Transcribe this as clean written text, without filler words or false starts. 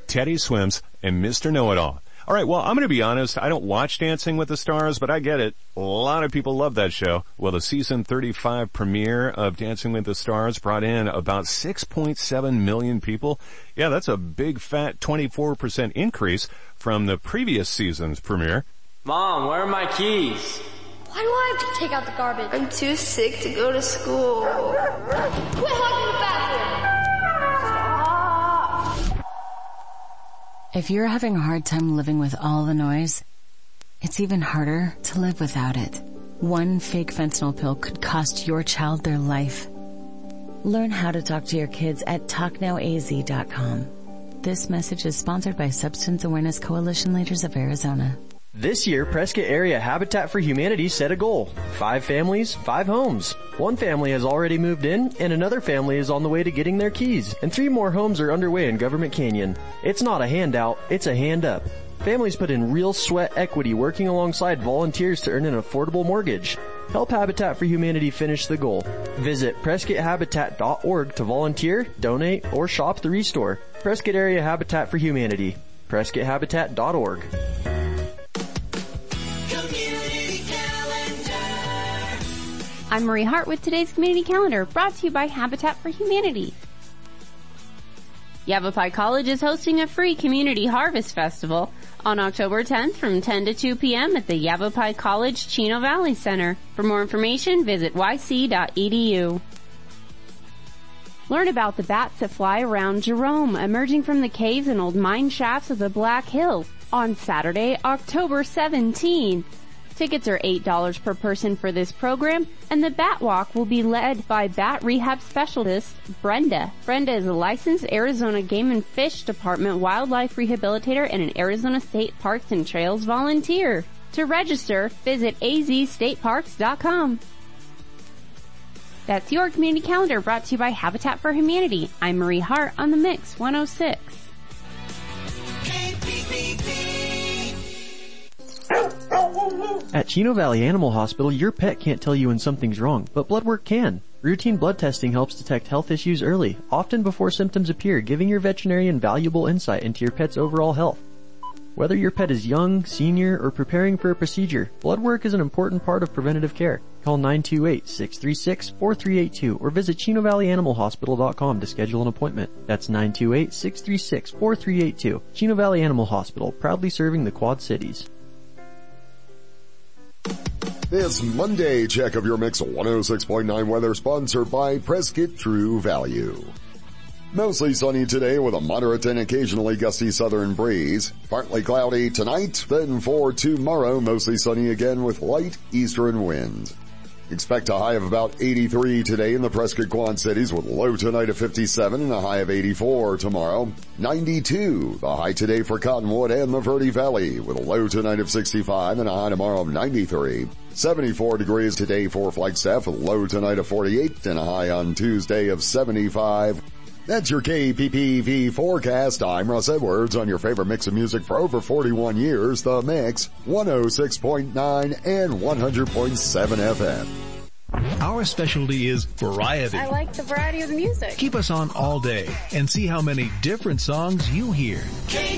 Teddy Swims, and Mr. Know-It-All. All right, well, I'm going to be honest. I don't watch Dancing with the Stars, but I get it. A lot of people love that show. Well, the season 35 premiere of Dancing with the Stars brought in about 6.7 million people. Yeah, that's a big, fat 24% increase from the previous season's premiere. Mom, where are my keys? Why do I have to take out the garbage? I'm too sick to go to school. Quit hogging the bathroom! If you're having a hard time living with all the noise, it's even harder to live without it. One fake fentanyl pill could cost your child their life. Learn how to talk to your kids at TalkNowAZ.com. This message is sponsored by Substance Awareness Coalition Leaders of Arizona. This year, Prescott Area Habitat for Humanity set a goal. 5 families, 5 homes. 1 family has already moved in, and another family is on the way to getting their keys, and 3 more homes are underway in Government Canyon. It's not a handout, it's a hand up. Families put in real sweat equity working alongside volunteers to earn an affordable mortgage. Help Habitat for Humanity finish the goal. Visit PrescottHabitat.org to volunteer, donate, or shop the Restore. Prescott Area Habitat for Humanity. PrescottHabitat.org. I'm Marie Hart with today's Community Calendar, brought to you by Habitat for Humanity. Yavapai College is hosting a free Community Harvest Festival on October 10th from 10 to 2 p.m. at the Yavapai College Chino Valley Center. For more information, visit yc.edu. Learn about the bats that fly around Jerome, emerging from the caves and old mine shafts of the Black Hills on Saturday, October 17th. Tickets are $8 per person for this program, and the Bat Walk will be led by bat rehab specialist Brenda. Brenda is a licensed Arizona Game and Fish Department wildlife rehabilitator and an Arizona State Parks and Trails volunteer. To register, visit azstateparks.com. That's your community calendar, brought to you by Habitat for Humanity. I'm Marie Hart on The Mix 106. At Chino Valley Animal Hospital, your pet can't tell you when something's wrong, but blood work can. Routine blood testing helps detect health issues early, often before symptoms appear, giving your veterinarian valuable insight into your pet's overall health. Whether your pet is young, senior, or preparing for a procedure, blood work is an important part of preventative care. Call 928-636-4382 or visit ChinoValleyAnimalHospital.com to schedule an appointment. That's 928-636-4382. Chino Valley Animal Hospital, proudly serving the Quad Cities. This Monday check of your Mix 106.9 weather sponsored by Prescott True Value. Mostly sunny today with a moderate and occasionally gusty southern breeze. Partly cloudy tonight, then for tomorrow mostly sunny again with light eastern wind. Expect a high of about 83 today in the Prescott Quad Cities with low tonight of 57 and a high of 84 tomorrow. 92, the high today for Cottonwood and the Verde Valley with a low tonight of 65 and a high tomorrow of 93. 74 degrees today for Flagstaff with a low tonight of 48 and a high on Tuesday of 75. That's your KPPV forecast. I'm Russ Edwards on your favorite mix of music for over 41 years, The Mix, 106.9 and 100.7 FM. Our specialty is variety. I like the variety of the music. Keep us on all day and see how many different songs you hear.